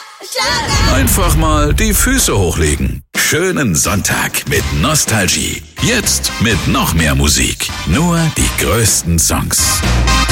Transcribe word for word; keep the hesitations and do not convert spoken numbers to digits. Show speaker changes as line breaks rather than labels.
Schlager.
Einfach mal die Füße hochlegen. Schönen Sonntag mit Nostalgie. Jetzt mit noch mehr Musik. Nur die größten Songs.